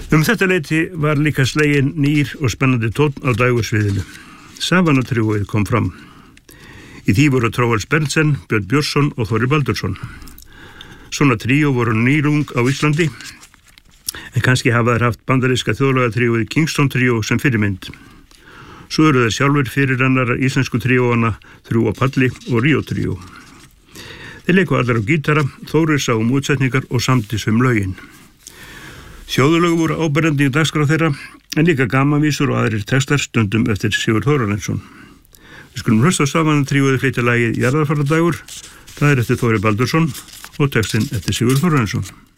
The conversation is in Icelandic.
Þetta leyti var líka sleginn nýr og spennandi tónn á dægursviðinu. Savannah-tríóið kom fram. Í því voru Thorvalds Berntsen, Björn Björnsson og Þórir Baldursson. Svona tríó voru nýrung á Íslandi, en kannski hafa þær haft bandaríska þjóðlagatríóið Kingston tríó sem fyrirmynd. Svo eru þeir sjálfur fyrirrennara íslensku tríóana Þrjú á palli og Ríó tríó. Þeir leiku allar á gítara, Þórir sá útsetningar og samdi lögin. Þjóðlög voru áberandi í dagskrá þeirra, en líka gamanvísur og aðrir textar stundum eftir Sigurð Þórarinsson. Við skulum hlusta á Savannah-tríóið flytja lagið Jarðarfarardagur, það eftir Þórir Baldursson og textinn eftir Sigurð Þórarinsson.